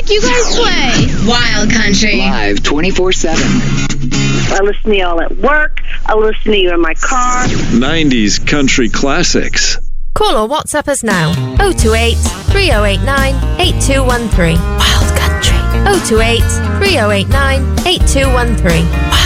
music you guys play. Wild Country. Live 24/7. I listen to y'all at work. I listen to you in my car. 90s country classics. Call or WhatsApp us now. 028 3089 8213. Wild Country. 028 3089 8213.